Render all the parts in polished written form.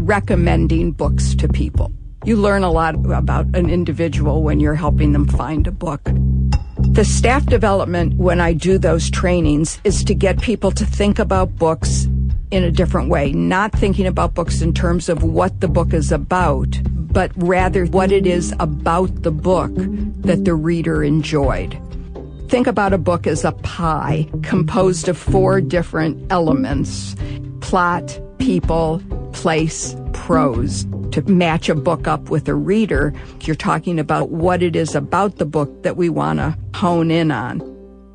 recommending books to people. You learn a lot about an individual when you're helping them find a book. The staff development, when I do those trainings, is to get people to think about books in a different way, not thinking about books in terms of what the book is about, but rather what it is about the book that the reader enjoyed. Think about a book as a pie composed of 4 different elements: plot, people, place, prose. To match a book up with a reader, you're talking about what it is about the book that we want to hone in on.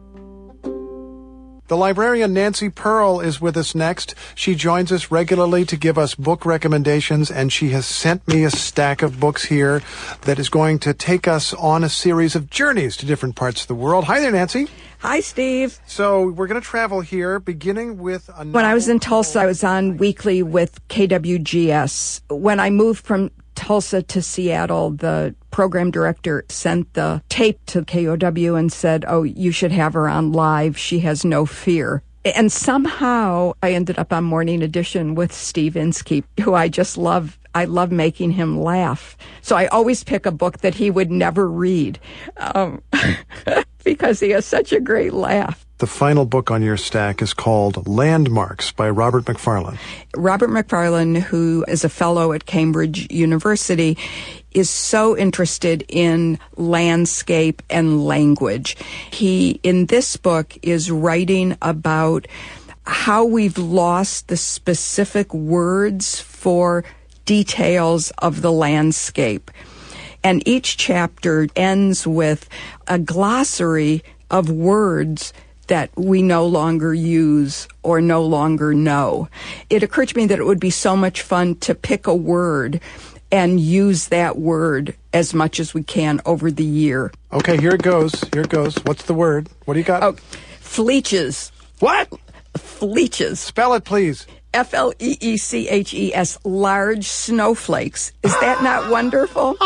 The librarian Nancy Pearl is with us next. She joins us regularly to give us book recommendations, and she has sent me a stack of books here that is going to take us on a series of journeys to different parts of the world. Hi there, Nancy. Hi, Steve. So we're going to travel here, beginning with a novel. When I was in Tulsa, I was on weekly with KWGS. When I moved from Tulsa to Seattle, the program director sent the tape to KOW and said, "Oh, you should have her on live. She has no fear." And somehow I ended up on Morning Edition with Steve Inskeep, who I just love. I love making him laugh. So I always pick a book that he would never read because he has such a great laugh. The final book on your stack is called Landmarks by Robert Macfarlane. Robert Macfarlane, who is a fellow at Cambridge University, is so interested in landscape and language. He, in this book, is writing about how we've lost the specific words for details of the landscape. And each chapter ends with a glossary of words that we no longer use or no longer know. It occurred to me that it would be so much fun to pick a word and use that word as much as we can over the year. Okay, here it goes. Here it goes. What's the word? What do you got? Oh, fleeches. What? Fleeches. Spell it, please. Fleeches, large snowflakes. Is that not wonderful?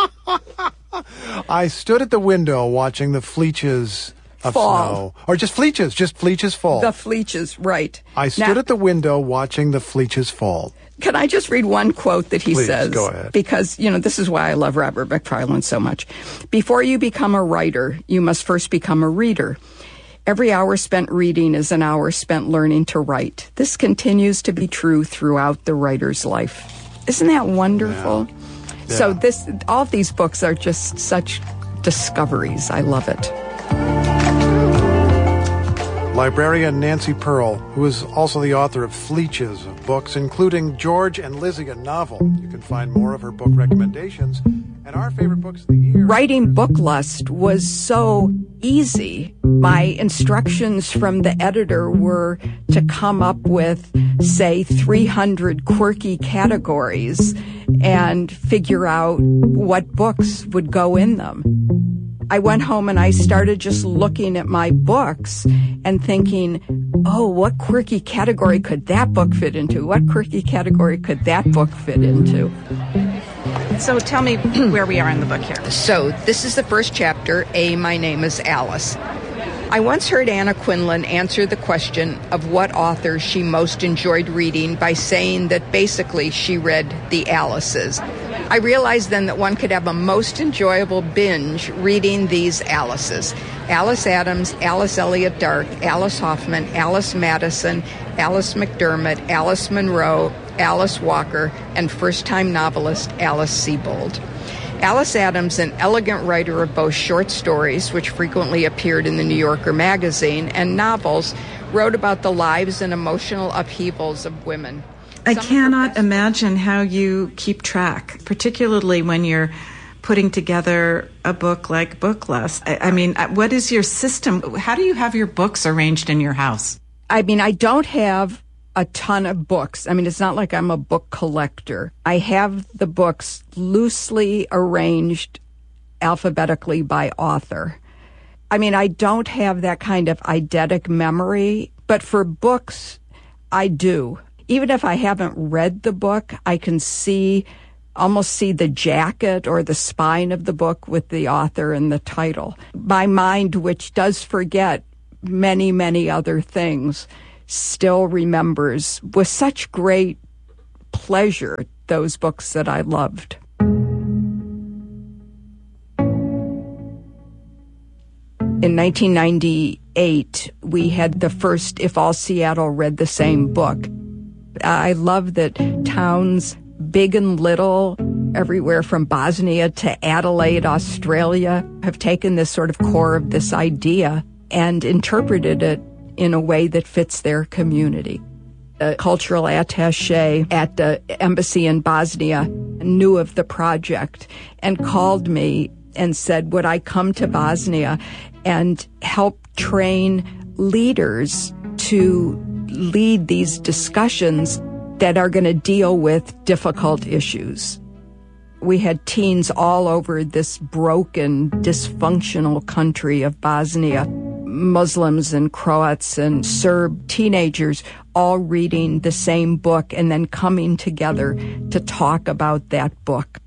I stood at the window watching the fleeches of fall. Snow. Or just fleeches fall. The fleeches, right. I stood at the window watching the fleeches fall. Can I just read one quote that he Please, says? go ahead. Because, this is why I love Robert Macfarlane so much. Before you become a writer, you must first become a reader. Every hour spent reading is an hour spent learning to write. This continues to be true throughout the writer's life. Isn't that wonderful? Yeah. So all of these books are just such discoveries. I love it. Librarian Nancy Pearl, who is also the author of fleeches of books, including George and Lizzie, a novel. You can find more of her book recommendations and our favorite books of the year. Writing Booklust was so easy. My instructions from the editor were to come up with, say, 300 quirky categories and figure out what books would go in them. I went home and I started just looking at my books and thinking, oh, what quirky category could that book fit into? What quirky category could that book fit into? So tell me where we are in the book here. So this is the first chapter, My Name is Alice. I once heard Anna Quinlan answer the question of what author she most enjoyed reading by saying that basically she read the Alices. I realized then that one could have a most enjoyable binge reading these Alices. Alice Adams, Alice Elliott Dark, Alice Hoffman, Alice Madison, Alice McDermott, Alice Munro, Alice Walker, and first-time novelist Alice Sebold. Alice Adams, an elegant writer of both short stories, which frequently appeared in the New Yorker magazine, and novels, wrote about the lives and emotional upheavals of women. I cannot imagine how you keep track, particularly when you're putting together a book like Booklust. I mean, what is your system? How do you have your books arranged in your house? I mean, I don't have a ton of books. I mean, it's not like I'm a book collector. I have the books loosely arranged alphabetically by author. I mean, I don't have that kind of eidetic memory, but for books, I do. Even if I haven't read the book, I can almost see the jacket or the spine of the book with the author and the title. My mind, which does forget many, many other things, still remembers with such great pleasure those books that I loved. In 1998, we had the first If All Seattle Read the Same Book. I love that towns, big and little, everywhere from Bosnia to Adelaide, Australia, have taken this sort of core of this idea and interpreted it in a way that fits their community. A cultural attaché at the embassy in Bosnia knew of the project and called me and said, would I come to Bosnia and help train leaders to lead these discussions that are going to deal with difficult issues. We had teens all over this broken, dysfunctional country of Bosnia, Muslims and Croats and Serb teenagers all reading the same book and then coming together to talk about that book.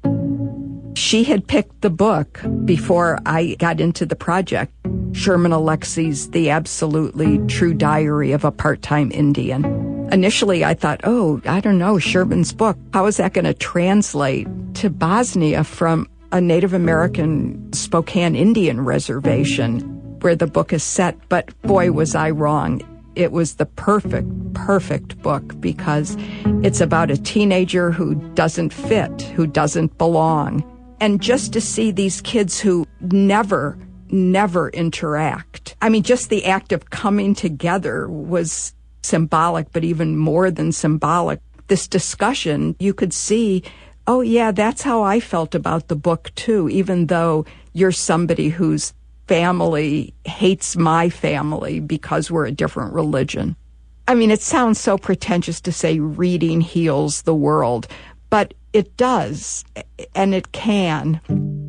She had picked the book before I got into the project, Sherman Alexie's The Absolutely True Diary of a Part-Time Indian. Initially, I thought, I don't know, Sherman's book, how is that going to translate to Bosnia from a Native American Spokane Indian reservation where the book is set? But boy, was I wrong. It was the perfect book because it's about a teenager who doesn't fit, who doesn't belong. And just to see these kids who never interact. I mean, just the act of coming together was symbolic, but even more than symbolic. This discussion, you could see, oh yeah, that's how I felt about the book too, even though you're somebody whose family hates my family because we're a different religion. I mean, it sounds so pretentious to say reading heals the world, but it does, and it can.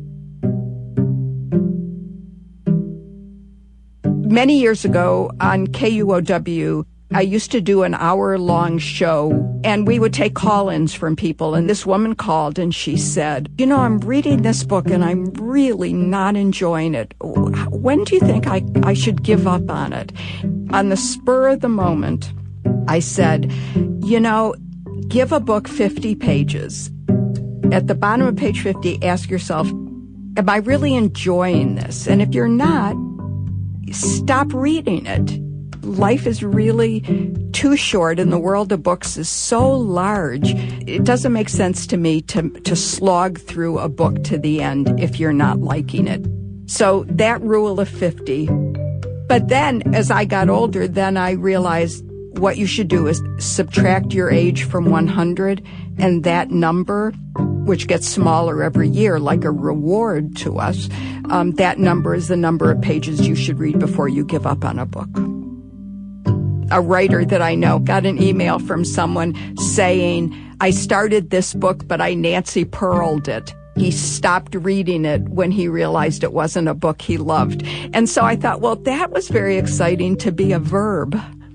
Many years ago on KUOW, I used to do an hour-long show, and we would take call-ins from people, and this woman called, and she said, I'm reading this book, and I'm really not enjoying it. When do you think I should give up on it? On the spur of the moment, I said, give a book 50 pages. At the bottom of page 50, ask yourself, am I really enjoying this? And if you're not, stop reading it. Life is really too short, and the world of books is so large. It doesn't make sense to me to slog through a book to the end if you're not liking it. So that rule of 50. But then, as I got older, then I realized what you should do is subtract your age from 100, and that number, which gets smaller every year like a reward to us, that number is the number of pages you should read before you give up on a book. A writer that I know got an email from someone saying, I started this book, but I Nancy Pearled it. He stopped reading it when he realized it wasn't a book he loved. And so I thought, well, that was very exciting to be a verb.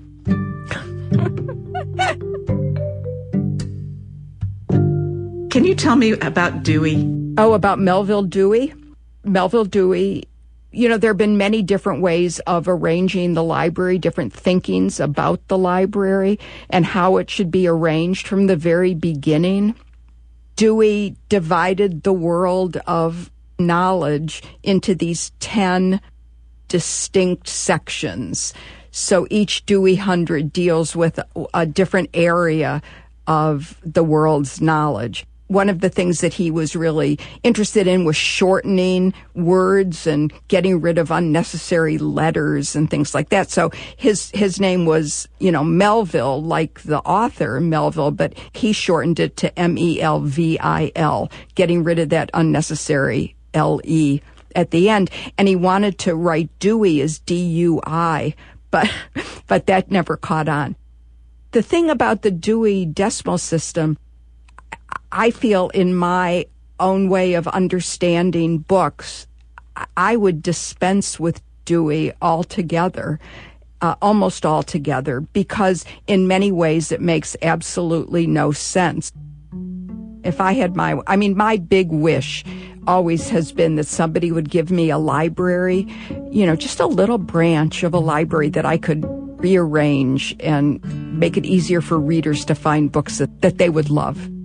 Can you tell me about Dewey? Oh, about Melville Dewey? Melville Dewey, there have been many different ways of arranging the library, different thinkings about the library and how it should be arranged from the very beginning. Dewey divided the world of knowledge into these 10 distinct sections. So each Dewey 100 deals with a different area of the world's knowledge. One of the things that he was really interested in was shortening words and getting rid of unnecessary letters and things like that. So his name was, Melville, like the author Melville, but he shortened it to Melville, getting rid of that unnecessary LE at the end. And he wanted to write Dewey as DUI, but that never caught on. The thing about the Dewey Decimal System, I feel in my own way of understanding books, I would dispense with Dewey altogether, almost altogether, because in many ways it makes absolutely no sense. If I had my big wish always has been that somebody would give me a library, just a little branch of a library that I could rearrange and make it easier for readers to find books that they would love.